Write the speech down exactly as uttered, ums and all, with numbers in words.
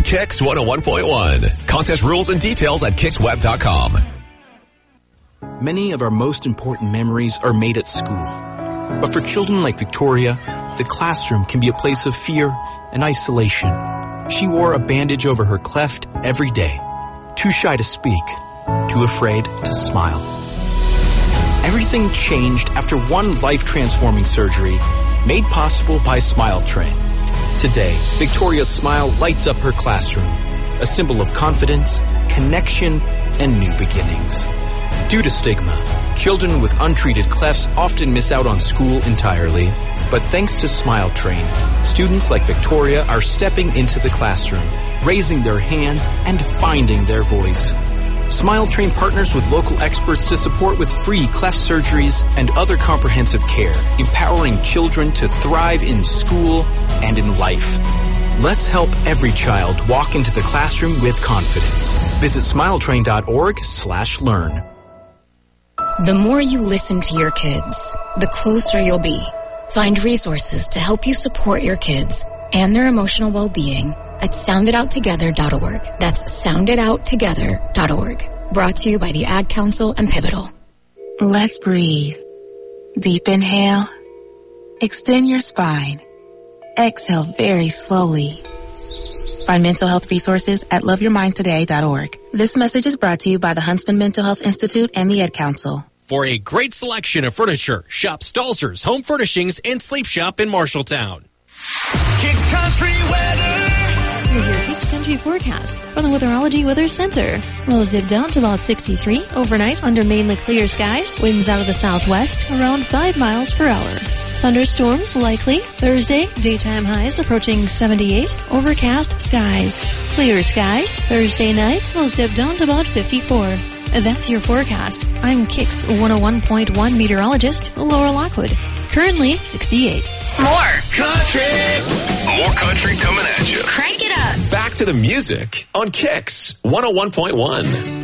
Kix one oh one point one. Contest rules and details at kix web dot com. Many of our most important memories are made at school. But for children like Victoria, the classroom can be a place of fear and isolation. She wore a bandage over her cleft every day. Too shy to speak, too afraid to smile. Everything changed after one life-transforming surgery made possible by Smile Train. Today, Victoria's smile lights up her classroom, a symbol of confidence, connection, and new beginnings. Due to stigma, children with untreated clefts often miss out on school entirely. But thanks to Smile Train, students like Victoria are stepping into the classroom, raising their hands, and finding their voice. Smile Train partners with local experts to support with free cleft surgeries and other comprehensive care, empowering children to thrive in school and in life. Let's help every child walk into the classroom with confidence. Visit smiletrain.org slash learn. The more you listen to your kids, the closer you'll be. Find resources to help you support your kids and their emotional well-being at sound it out together dot org. That's sound it out together dot org. Brought to you by the Ad Council and Pivotal. Let's breathe. Deep inhale. Extend your spine. Exhale very slowly. Find mental health resources at love your mind today dot org. This message is brought to you by the Huntsman Mental Health Institute and the Ad Council. For a great selection of furniture, shop Stalzer's Home Furnishings and Sleep Shop in Marshalltown. Kicks Country Weather. Here's your Kicks Country forecast from the Weatherology Weather Center. Lows dip down to about sixty-three. Overnight, under mainly clear skies. Winds out of the southwest, around five miles per hour. Thunderstorms likely. Thursday, daytime highs approaching seventy-eight. Overcast skies. Clear skies. Thursday night, lows dip down to about fifty-four. That's your forecast. I'm Kicks one oh one point one meteorologist Laura Lockwood. Currently sixty-eight. More country. More country coming at you. Crank it up. Back to the music on Kix one oh one point one.